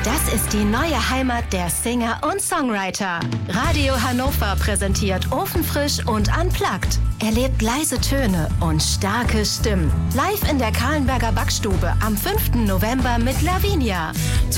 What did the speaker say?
Das ist die neue Heimat der Singer und Songwriter. Radio Hannover präsentiert Ofenfrisch und Unplugged. Erlebt leise Töne und starke Stimmen. Live in der Kahlenberger Backstube am 5. November mit Lavinia.